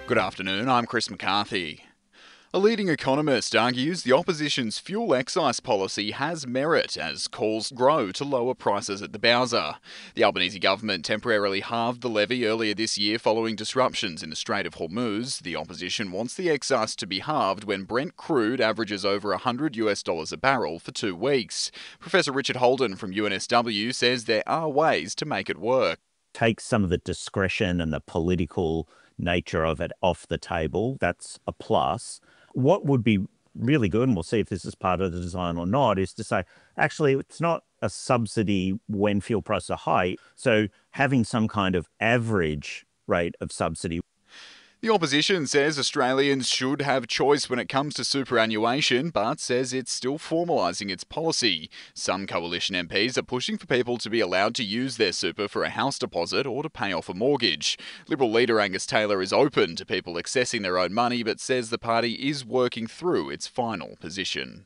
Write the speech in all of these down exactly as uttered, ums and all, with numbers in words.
Good afternoon, I'm Chris McCarthy. A leading economist argues the opposition's fuel excise policy has merit as calls grow to lower prices at the bowser. The Albanese government temporarily halved the levy earlier this year following disruptions in the Strait of Hormuz. The opposition wants the excise to be halved when Brent crude averages over one hundred US dollars a barrel for two weeks. Professor Richard Holden from U N S W says there are ways to make it work. Take some of the discretion and the political nature of it off the table. That's a plus. What would be really good, and we'll see if this is part of the design or not, is to say, actually, it's not a subsidy when fuel prices are high. So having some kind of average rate of subsidy. The opposition says Australians should have choice when it comes to superannuation, but says it's still formalising its policy. Some coalition M Ps are pushing for people to be allowed to use their super for a house deposit or to pay off a mortgage. Liberal leader Angus Taylor is open to people accessing their own money, but says the party is working through its final position.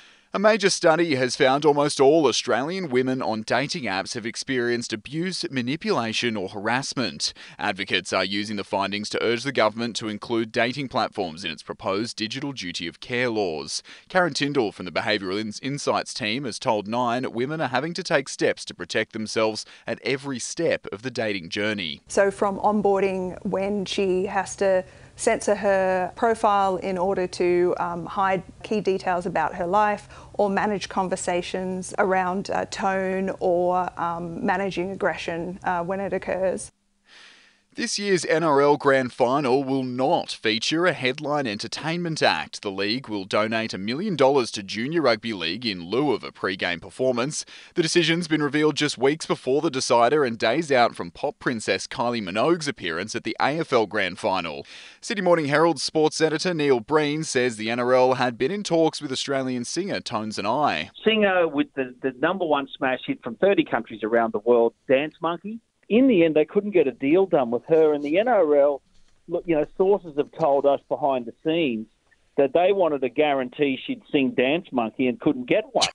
A major study has found almost all Australian women on dating apps have experienced abuse, manipulation or harassment. Advocates are using the findings to urge the government to include dating platforms in its proposed digital duty of care laws. Karen Tyndall from the Behavioural Insights team has told Nine women are having to take steps to protect themselves at every step of the dating journey. So from onboarding, when she has to censor her profile in order to um, hide key details about her life, or manage conversations around uh, tone or um, managing aggression uh, when it occurs. This year's N R L Grand Final will not feature a headline entertainment act. The league will donate a million dollars to Junior Rugby League in lieu of a pre-game performance. The decision's been revealed just weeks before the decider and days out from pop princess Kylie Minogue's appearance at the A F L Grand Final. Sydney Morning Herald sports editor Neil Breen says the N R L had been in talks with Australian singer Tones and I. Singer with the, the number one smash hit from thirty countries around the world, Dance Monkey. In the end, they couldn't get a deal done with her, and the N R L, look, you know, sources have told us behind the scenes that they wanted a guarantee she'd sing Dance Monkey and couldn't get one.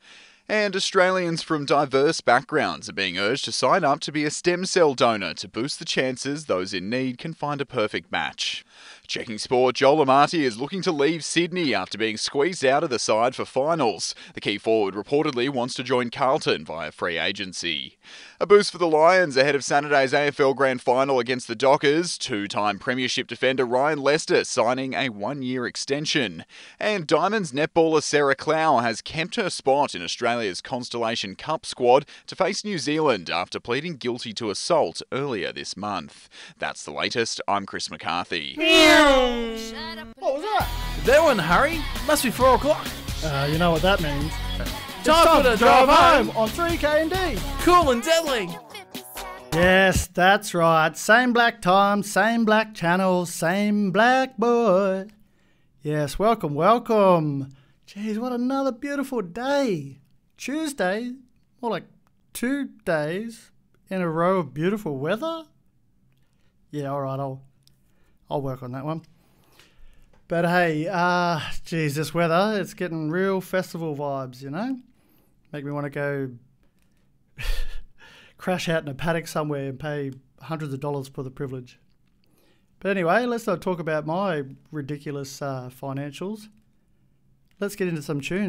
And Australians from diverse backgrounds are being urged to sign up to be a stem cell donor to boost the chances those in need can find a perfect match. Checking sport, Joel Amati is looking to leave Sydney after being squeezed out of the side for finals. The key forward reportedly wants to join Carlton via free agency. A boost for the Lions ahead of Saturday's A F L Grand Final against the Dockers. Two-time premiership defender Ryan Lester signing a one-year extension. And Diamonds netballer Sarah Clow has kept her spot in Australia's Constellation Cup squad to face New Zealand after pleading guilty to assault earlier this month. That's the latest. I'm Chris McCarthy. What was that? They were in a hurry. Must be four o'clock. Uh, you know what that means. Time for the drive home on three K and D. Cool and deadly. Yes, that's right. Same black time, same black channel, same black boy. Yes, welcome, welcome. Jeez, what another beautiful day. Tuesday, more like two days in a row of beautiful weather. Yeah, all right, I'll I'll work on that one. But hey, uh, geez, this weather, it's getting real festival vibes, you know? Make me want to go crash out in a paddock somewhere and pay hundreds of dollars for the privilege. But anyway, let's not talk about my ridiculous uh, financials. Let's get into some tunes.